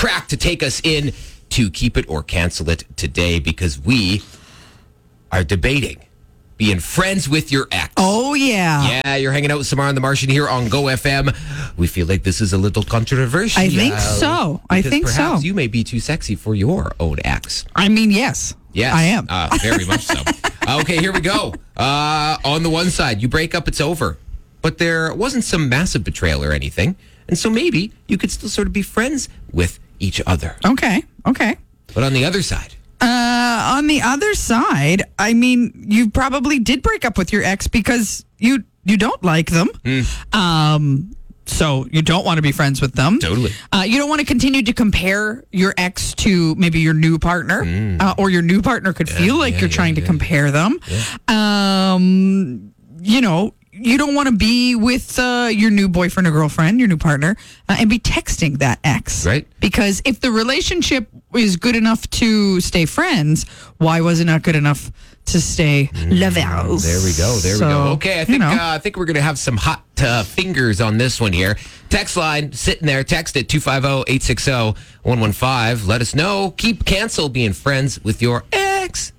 track to take us in to Keep It or Cancel It today, because we are debating being friends with your ex. Oh, yeah. Yeah, you're hanging out with Samara and the Martian here on Go FM. We feel like this is a little controversial. I think so. I think perhaps so. you may be too sexy for your own ex. I mean, yes. Yes. I am. Very much so. Okay, here we go. On the one side, you break up, it's over. But there wasn't some massive betrayal or anything. And so maybe you could still sort of be friends with each other. Okay. But on the other side, On the other side, I mean, you probably did break up with your ex because you don't like them. So you don't want to be friends with them. Totally. You don't want to continue to compare your ex to maybe your new partner, or your new partner could feel like you're trying to compare them. Yeah. You don't want to be with your new boyfriend or girlfriend, your new partner, and be texting that ex. Right. Because if the relationship is good enough to stay friends, why was it not good enough to stay lovers? There we go. Okay, I think we're going to have some hot fingers on this one here. Text line, sitting there. Text it, 250-860-115. Let us know. Keep cancel being friends with your ex.